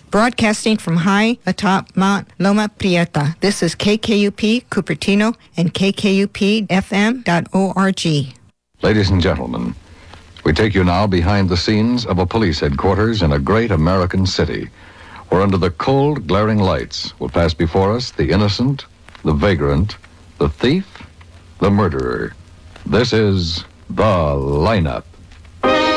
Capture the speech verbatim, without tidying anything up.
Broadcasting from high atop Mount Loma Prieta, this is K K U P Cupertino and K K U P F M dot org. Ladies and gentlemen, we take you now behind the scenes of a police headquarters in a great American city, where under the cold, glaring lights will pass before us the innocent, the vagrant, the thief, the murderer. This is The Lineup.